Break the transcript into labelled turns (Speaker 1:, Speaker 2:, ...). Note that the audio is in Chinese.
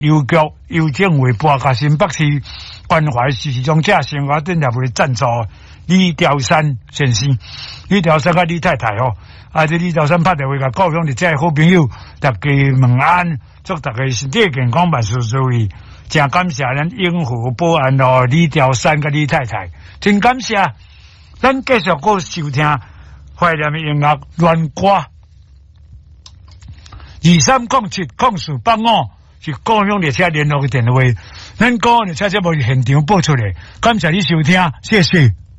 Speaker 1: 邮局邮政会拨甲新北市关怀市中者生活电台会赞助李兆山先生、李兆山甲李太太哦，这李兆山拍电话甲告诉你这好朋友，大家问安，祝大家身体健康，万事如意。真感谢咱永和保安哦，李兆山甲李太太，真感谢。咱继续过收听怀念的音乐乱歌23070485。是共享列车联络的电话，咱共享列车节目现场播出来，感谢你收听，谢谢。